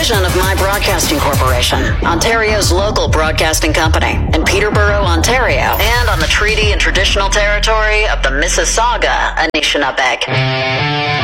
division of My Broadcasting Corporation, Ontario's local broadcasting company, in Peterborough, Ontario, and on the treaty and traditional territory of the Mississauga Anishinaabe.